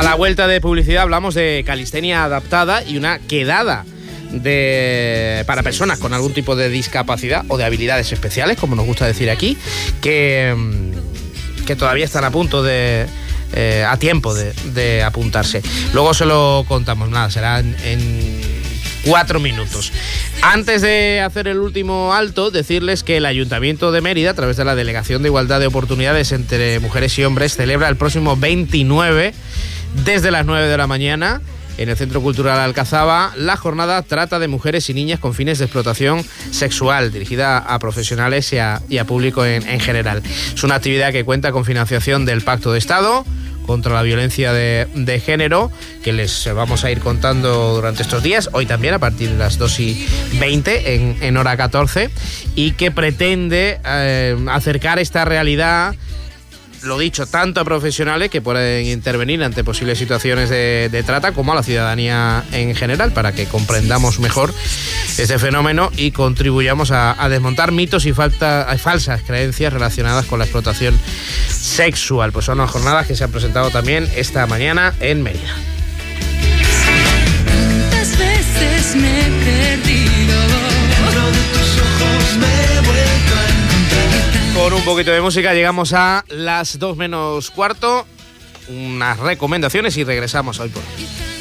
A la vuelta de publicidad hablamos de calistenia adaptada y una quedada para personas con algún tipo de discapacidad o de habilidades especiales, como nos gusta decir aquí, que todavía están a punto a tiempo de apuntarse. Luego se lo contamos, nada, será en 4 minutos. Antes de hacer el último alto, decirles que el Ayuntamiento de Mérida, a través de la Delegación de Igualdad de Oportunidades entre Mujeres y Hombres, celebra el próximo 29, desde las 9 de la mañana, en el Centro Cultural Alcazaba, la jornada Trata de Mujeres y Niñas con fines de explotación sexual, dirigida a profesionales y a público en general. Es una actividad que cuenta con financiación del Pacto de Estado contra la violencia de género, que les vamos a ir contando durante estos días, hoy también a partir de las 2:20 en hora 14, y que pretende acercar esta realidad, lo dicho, tanto a profesionales que pueden intervenir ante posibles situaciones de trata, como a la ciudadanía en general, para que comprendamos mejor este fenómeno y contribuyamos a desmontar mitos y falsas creencias relacionadas con la explotación sexual. Pues son unas jornadas que se han presentado también esta mañana en Mérida. Tantas veces me he perdido, dentro de tus ojos me he vuelto a encontrar. Con un poquito de música llegamos a las 2 menos cuarto, unas recomendaciones y regresamos hoy por hoy.